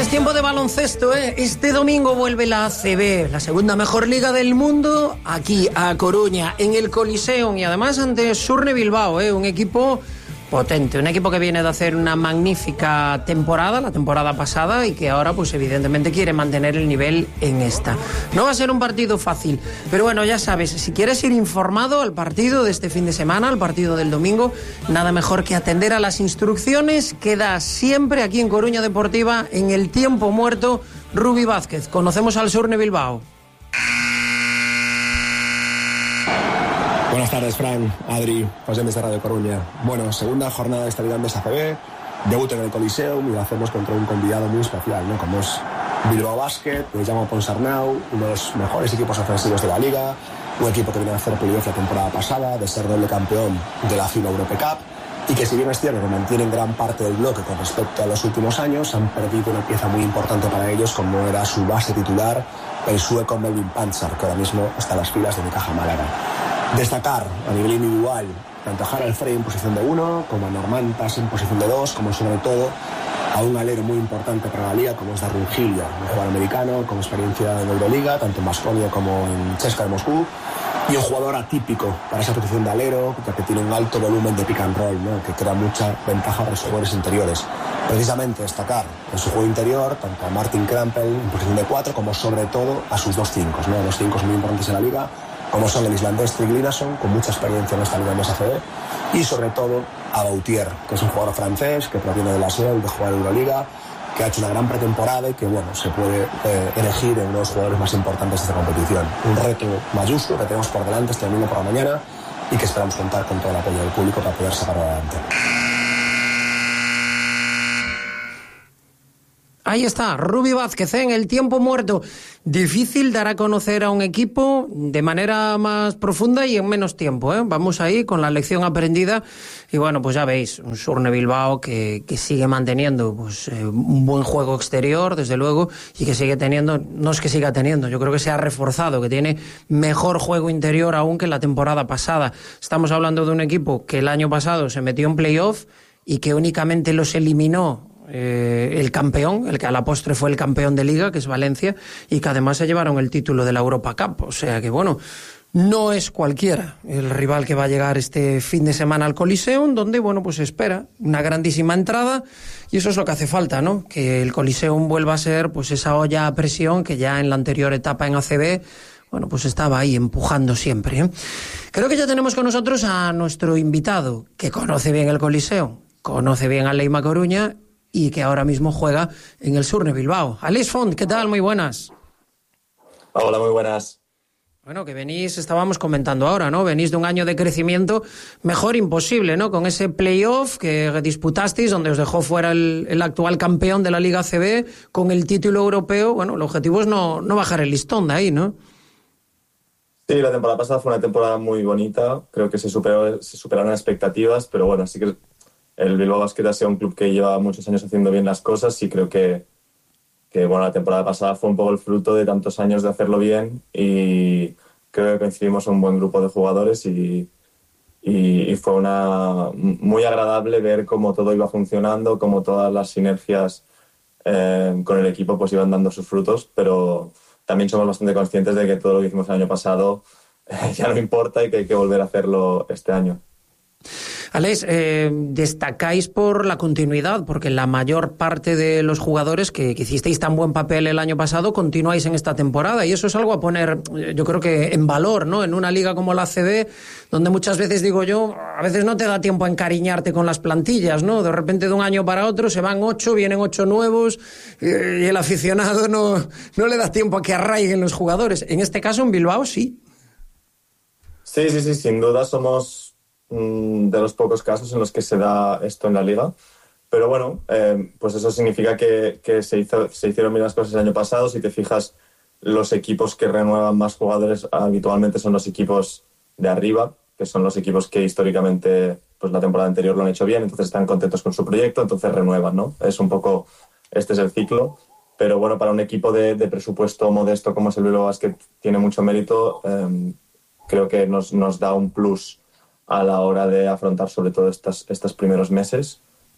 Es tiempo de baloncesto, ¿eh? Este domingo vuelve la ACB, la segunda mejor liga del mundo, aquí a Coruña, en el Coliseum, y además ante Surne Bilbao, un equipo potente, un equipo que viene de hacer una magnífica temporada, la temporada pasada, y que ahora pues evidentemente quiere mantener el nivel en esta. No va a ser un partido fácil, pero bueno, ya sabes, si quieres ir informado al partido de este fin de semana, al partido del domingo, nada mejor que atender a las instrucciones que da siempre aquí en Coruña Deportiva, en el tiempo muerto, Rubi Vázquez. Conocemos al Surne Bilbao. Buenas tardes, Fran, Adri, José de Radio Coruña. Bueno, segunda jornada de esta Liga Endesa ACB, debut en el Coliseum y lo hacemos contra un convidado muy especial, ¿no? Como es Bilbao Basket, que llama Ponsarnau, uno de los mejores equipos ofensivos de la Liga, un equipo que viene a hacer playoff la temporada pasada, de ser doble campeón de la FIBA Europe Cup, y que si bien es cierto que mantienen gran parte del bloque con respecto a los últimos años, han perdido una pieza muy importante para ellos, como era su base titular, el sueco Melvin Pantsar, que ahora mismo está en las filas de Unicaja Málaga. Destacar a nivel individual tanto a Harald Frey en posición de 1 como a Norman Tass en posición de 2, como sobre todo a un alero muy importante para la liga como es Darren Hillier, un jugador americano con experiencia en Euroliga, tanto en Baskonia como en CSKA de Moscú, y un jugador atípico para esa posición de alero, ya que tiene un alto volumen de pick and roll, ¿no? Que crea mucha ventaja a los jugadores interiores. Precisamente destacar en su juego interior tanto a Martin Krampel en posición de 4 como sobre todo a sus dos 5, ¿no? Dos 5 muy importantes en la liga, como son el islandés Trig Linnason, con mucha experiencia en esta liga en ACB, y sobre todo a Bautier, que es un jugador francés que proviene de la SEL, de jugar en Euroliga, que ha hecho una gran pretemporada y que bueno, se puede elegir en uno de los jugadores más importantes de esta competición. Un reto mayúsculo que tenemos por delante este domingo por la mañana y que esperamos contar con todo el apoyo del público para poder sacar adelante. Ahí está, Rubi Vázquez en el tiempo muerto. Difícil dar a conocer a un equipo de manera más profunda y en menos tiempo, ¿eh? Vamos ahí con la lección aprendida y bueno, pues ya veis, un Surne Bilbao que sigue manteniendo pues un buen juego exterior, desde luego, y que sigue teniendo, no es que siga teniendo, yo creo que se ha reforzado, que tiene mejor juego interior aún que la temporada pasada. Estamos hablando de un equipo que el año pasado se metió en playoff y que únicamente los eliminó el campeón, el que a la postre fue el campeón de liga, que es Valencia, y que además se llevaron el título de la Europa Cup. O sea que bueno, no es cualquiera el rival que va a llegar este fin de semana al Coliseum, donde bueno, pues se espera una grandísima entrada, y eso es lo que hace falta, ¿no? Que el Coliseum vuelva a ser pues esa olla a presión que ya en la anterior etapa en ACB bueno, pues estaba ahí empujando siempre, ¿eh? Creo que ya tenemos con nosotros a nuestro invitado, que conoce bien el Coliseum, conoce bien a Leima Coruña y que ahora mismo juega en el Surne Bilbao. Aleix Font, ¿qué tal? Muy buenas. Hola, muy buenas. Bueno, que venís, estábamos comentando ahora, ¿no? Venís de un año de crecimiento mejor imposible, ¿no? Con ese playoff que disputasteis, donde os dejó fuera el actual campeón de la Liga ACB, con el título europeo. Bueno, el objetivo es no bajar el listón de ahí, ¿no? Sí, la temporada pasada fue una temporada muy bonita. Creo que se superaron las expectativas, pero bueno, sí que el Bilbao Basket ha sido un club que lleva muchos años haciendo bien las cosas y creo que bueno, la temporada pasada fue un poco el fruto de tantos años de hacerlo bien y creo que coincidimos en un buen grupo de jugadores y fue muy agradable ver cómo todo iba funcionando, cómo todas las sinergias con el equipo pues iban dando sus frutos, pero también somos bastante conscientes de que todo lo que hicimos el año pasado ya no importa y que hay que volver a hacerlo este año. Aleix, destacáis por la continuidad, porque la mayor parte de los jugadores que hicisteis tan buen papel el año pasado continuáis en esta temporada, y eso es algo a poner, yo creo que en valor, ¿no? En una liga como la ACB, donde muchas veces, digo yo, a veces no te da tiempo a encariñarte con las plantillas, ¿no? De repente de un año para otro se van 8, vienen 8 nuevos, y el aficionado no le da tiempo a que arraiguen los jugadores. En este caso, en Bilbao, sí. Sí, sin duda somos de los pocos casos en los que se da esto en la liga, pero bueno, pues eso significa que se hicieron bien las cosas el año pasado. Si te fijas, los equipos que renuevan más jugadores habitualmente son los equipos de arriba, que son los equipos que históricamente pues la temporada anterior lo han hecho bien, entonces están contentos con su proyecto, entonces renuevan, ¿no? Es un poco, este es el ciclo, pero bueno, para un equipo de presupuesto modesto como es el Bilbao Basket tiene mucho mérito. Creo que nos da un plus a la hora de afrontar sobre todo estos primeros meses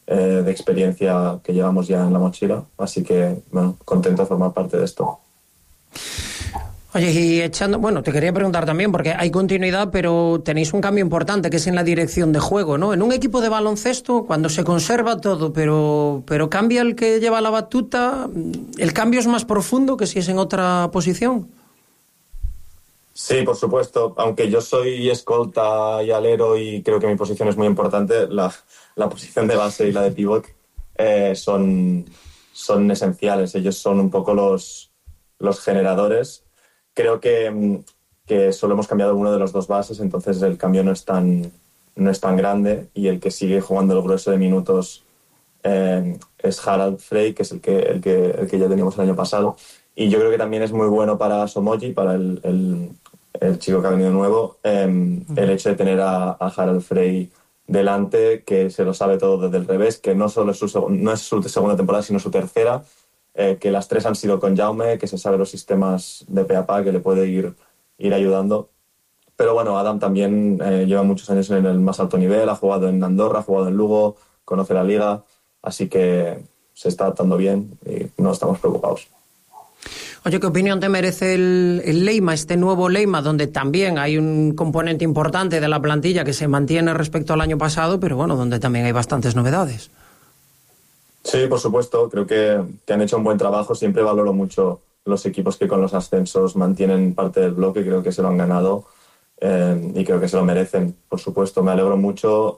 de experiencia que llevamos ya en la mochila. Así que, bueno, contento de formar parte de esto. Oye, y te quería preguntar también, porque hay continuidad, pero tenéis un cambio importante, que es en la dirección de juego, ¿no? En un equipo de baloncesto, cuando se conserva todo, pero cambia el que lleva la batuta, ¿el cambio es más profundo que si es en otra posición? Sí, por supuesto. Aunque yo soy escolta y alero y creo que mi posición es muy importante, la posición de base y la de pivot son esenciales. Ellos son un poco los generadores. Creo que solo hemos cambiado uno de los dos bases, entonces el cambio no es tan grande, y el que sigue jugando el grueso de minutos es Harald Frey, que es el que ya teníamos el año pasado. Y yo creo que también es muy bueno para Somoji, para el chico que ha venido nuevo, el hecho de tener a Harald Frey delante, que se lo sabe todo desde el revés, que no es su segunda temporada, sino su tercera, que las 3 han sido con Jaume, que se sabe los sistemas de pe a pa, que le puede ir ayudando. Pero bueno, Adam también lleva muchos años en el más alto nivel, ha jugado en Andorra, ha jugado en Lugo, conoce la liga, así que se está adaptando bien y no estamos preocupados. Oye, ¿qué opinión te merece el Leima, este nuevo Leima, donde también hay un componente importante de la plantilla que se mantiene respecto al año pasado, pero bueno, donde también hay bastantes novedades? Sí, por supuesto. Creo que han hecho un buen trabajo. Siempre valoro mucho los equipos que con los ascensos mantienen parte del bloque. Creo que se lo han ganado y creo que se lo merecen, por supuesto. Me alegro mucho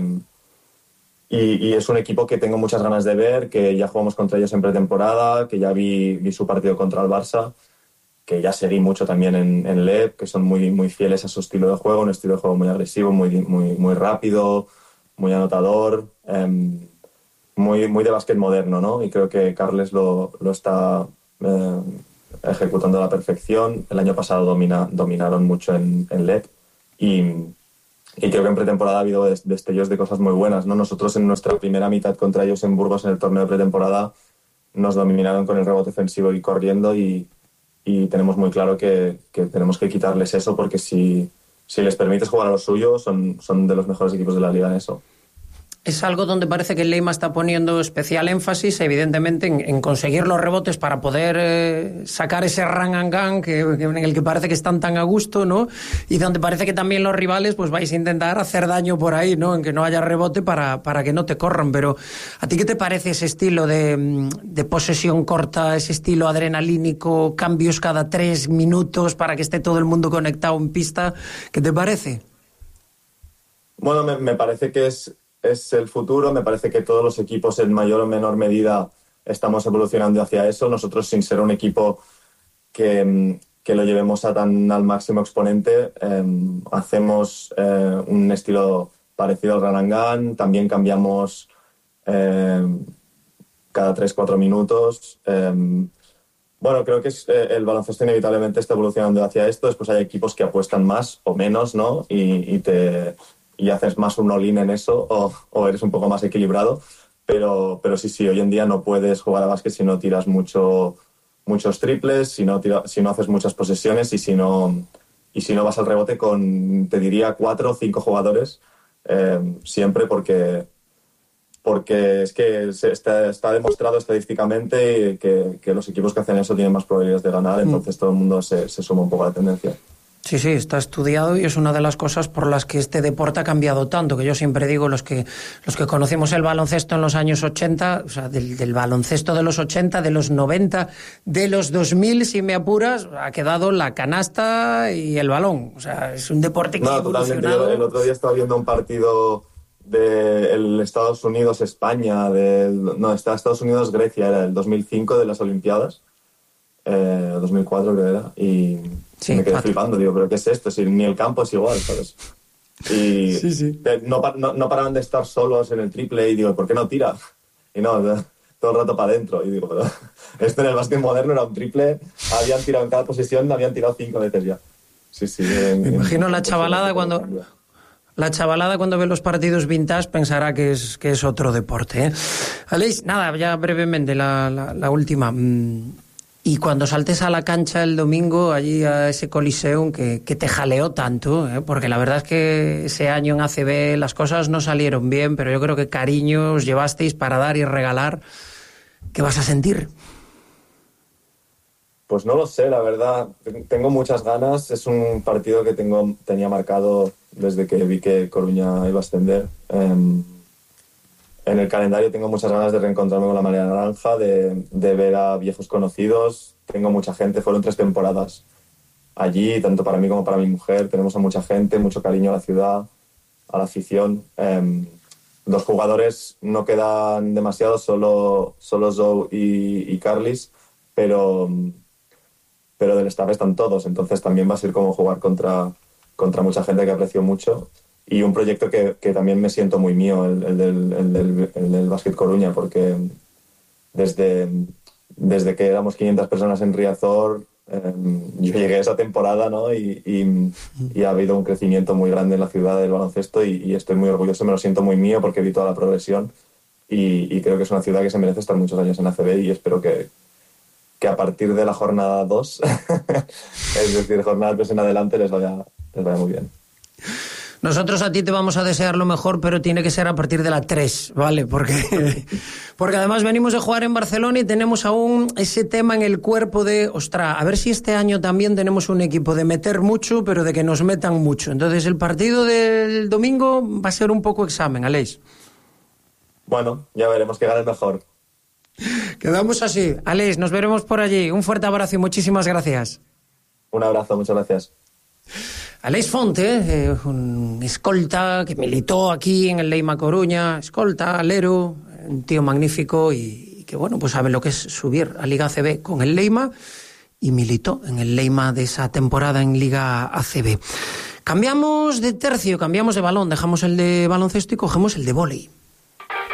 y es un equipo que tengo muchas ganas de ver, que ya jugamos contra ellos en pretemporada, que ya vi su partido contra el Barça, que ya seguí mucho también en LEP, que son muy, muy fieles a su estilo de juego, un estilo de juego muy agresivo, muy, muy, muy rápido, muy anotador. Muy de básquet moderno, ¿no? Y creo que Carles lo está ejecutando a la perfección. El año pasado dominaron mucho en LEP y creo que en pretemporada ha habido destellos de cosas muy buenas, ¿no? Nosotros en nuestra primera mitad contra ellos en Burgos en el torneo de pretemporada nos dominaron con el rebote ofensivo y corriendo y tenemos muy claro que tenemos que quitarles eso, porque si les permites jugar a lo suyo son de los mejores equipos de la liga en eso. Es algo donde parece que el Leima está poniendo especial énfasis, evidentemente, en conseguir los rebotes para poder sacar ese run and gun en el que parece que están tan a gusto, ¿no? Y donde parece que también los rivales pues vais a intentar hacer daño por ahí, ¿no? En que no haya rebote para que no te corran. Pero ¿a ti qué te parece ese estilo de posesión corta, ese estilo adrenalínico, cambios cada 3 minutos para que esté todo el mundo conectado en pista? ¿Qué te parece? Bueno, me parece que es el futuro. Me parece que todos los equipos en mayor o menor medida estamos evolucionando hacia eso. Nosotros, sin ser un equipo que lo llevemos al máximo exponente, hacemos un estilo parecido al run and gun. También cambiamos cada 3-4 minutos. Bueno, creo que el baloncesto inevitablemente está evolucionando hacia esto. Después hay equipos que apuestan más o menos, ¿no? Y haces más un all-in en eso o eres un poco más equilibrado. Pero sí, hoy en día no puedes jugar a básquet si no tiras muchos triples, si no haces muchas posesiones y si no vas al rebote con, te diría, 4 o 5 jugadores siempre, porque es que está demostrado estadísticamente que los equipos que hacen eso tienen más probabilidades de ganar. Entonces todo el mundo se suma un poco a la tendencia. Sí, está estudiado y es una de las cosas por las que este deporte ha cambiado tanto, que yo siempre digo, los que conocimos el baloncesto en los años 80, o sea, del baloncesto de los 80, de los 90, de los 2000, si me apuras, ha quedado la canasta y el balón. O sea, es un deporte que ha evolucionado. Totalmente. El otro día estaba viendo un partido del Estados Unidos-España, Estados Unidos-Grecia, era el 2005 de las Olimpiadas, 2004 creo que era, y sí, me quedé flipando, digo, ¿pero qué es esto? Si ni el campo es igual, ¿sabes? Y sí. No paraban de estar solos en el triple y digo, ¿por qué no tira? Y no, todo el rato para adentro. Y digo, pero esto en el básquet moderno era un triple, habían tirado en cada posesión, habían tirado 5 veces ya. Sí. Me imagino la chavalada cuando ve los partidos vintage pensará que es otro deporte, ¿eh? Aleix, nada, ya brevemente la última. Y cuando saltes a la cancha el domingo, allí a ese Coliseum que te jaleó tanto, porque la verdad es que ese año en ACB las cosas no salieron bien, pero yo creo que cariño os llevasteis para dar y regalar. ¿Qué vas a sentir? Pues no lo sé, la verdad. Tengo muchas ganas. Es un partido que tenía marcado desde que vi que Coruña iba a ascender. En el calendario tengo muchas ganas de reencontrarme con la Marea Naranja, de ver a viejos conocidos. Tengo mucha gente, fueron 3 temporadas allí, tanto para mí como para mi mujer. Tenemos a mucha gente, mucho cariño a la ciudad, a la afición. Los jugadores no quedan demasiado, solo Zoe y Carlis, pero del staff están todos. Entonces también va a ser como jugar contra mucha gente que aprecio mucho. Y un proyecto que también me siento muy mío, el del Básquet Coruña, porque desde que éramos 500 personas en Riazor, yo llegué a esa temporada, ¿no? Y ha habido un crecimiento muy grande en la ciudad del baloncesto y estoy muy orgulloso, me lo siento muy mío porque vi toda la progresión y creo que es una ciudad que se merece estar muchos años en ACB y espero que a partir de la jornada 2, es decir, jornada 3 en adelante, les vaya muy bien. Nosotros a ti te vamos a desear lo mejor, pero tiene que ser a partir de la 3, ¿vale? Porque además venimos de jugar en Barcelona y tenemos aún ese tema en el cuerpo de, ostras, a ver si este año también tenemos un equipo de meter mucho, pero de que nos metan mucho. Entonces el partido del domingo va a ser un poco examen, Aleix. Bueno, ya veremos que gane el mejor. Quedamos así. Aleix, nos veremos por allí. Un fuerte abrazo y muchísimas gracias. Un abrazo, muchas gracias. Aleix Fonte, un escolta que militó aquí en el Leima Coruña, escolta, alero, un tío magnífico y que, bueno, pues sabe lo que es subir a Liga ACB con el Leima y militó en el Leima de esa temporada en Liga ACB. Cambiamos de tercio, cambiamos de balón, dejamos el de baloncesto y cogemos el de vóley.